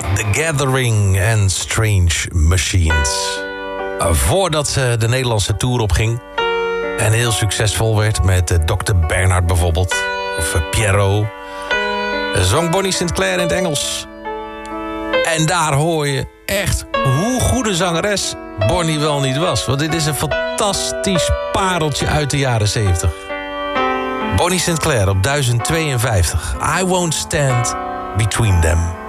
The Gathering en Strange Machines. Voordat ze de Nederlandse tour opging en heel succesvol werd met Dr. Bernhard bijvoorbeeld, of Pierrot, zong Bonnie Sinclair in het Engels. En daar hoor je echt hoe goede zangeres Bonnie wel niet was. Want dit is een fantastisch pareltje uit de jaren 70. Bonnie Sinclair op 1052. I won't stand between them.